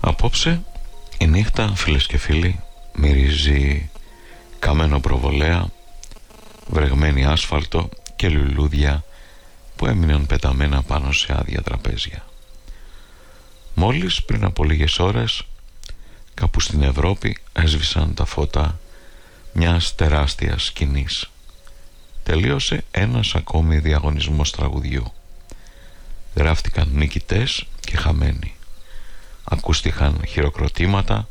Απόψε η νύχτα, φίλες και φίλοι, μυρίζει καμένο προβολέα, βρεγμένη άσφαλτο και λουλούδια που έμειναν πεταμένα πάνω σε άδεια τραπέζια. Μόλις πριν από λίγες ώρες, κάπου στην Ευρώπη έσβησαν τα φώτα μιας τεράστιας σκηνής. Τελείωσε ένας ακόμη διαγωνισμός τραγουδιού. Γράφτηκαν νικητές και χαμένοι. Ακούστηκαν χειροκροτήματα,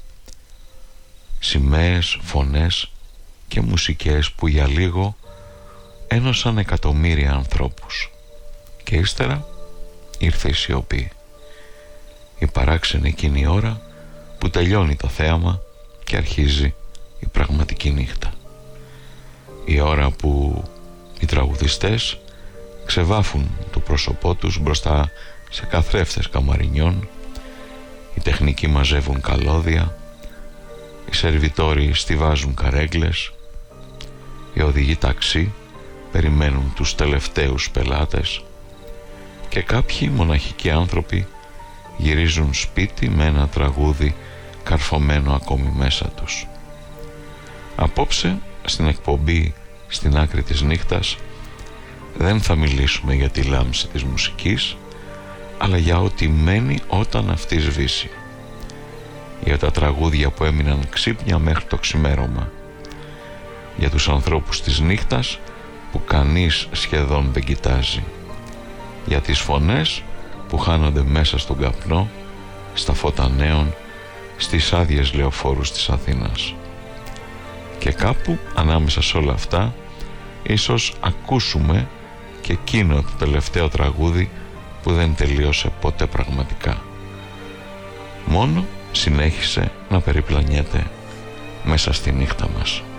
σημαίες, φωνές και μουσικές που για λίγο ένωσαν εκατομμύρια ανθρώπους. Και ύστερα ήρθε η σιωπή. Η παράξενη εκείνη η ώρα που τελειώνει το θέαμα και αρχίζει η πραγματική νύχτα. Η ώρα που οι τραγουδιστές ξεβάφουν το πρόσωπό τους μπροστά σε καθρέφτες καμαρινιών, οι τεχνικοί μαζεύουν καλώδια, οι σερβιτόροι στιβάζουν καρέγκλες, οι οδηγοί ταξί περιμένουν τους τελευταίους πελάτες και κάποιοι μοναχικοί άνθρωποι γυρίζουν σπίτι με ένα τραγούδι καρφωμένο ακόμη μέσα τους. Απόψε στην εκπομπή «Στην άκρη της νύχτας» δεν θα μιλήσουμε για τη λάμψη της μουσικής, αλλά για ό,τι μένει όταν αυτή σβήσει, για τα τραγούδια που έμειναν ξύπνια μέχρι το ξημέρωμα, για τους ανθρώπους της νύχτας που κανείς σχεδόν δεν κοιτάζει, για τις φωνές που χάνονται μέσα στον καπνό, στα φώτα νέων, στις άδειες λεωφόρους της Αθήνας. Και κάπου ανάμεσα σε όλα αυτά ίσως ακούσουμε και εκείνο το τελευταίο τραγούδι που δεν τελείωσε ποτέ πραγματικά. Μόνο συνέχισε να περιπλανιέται μέσα στη νύχτα μας.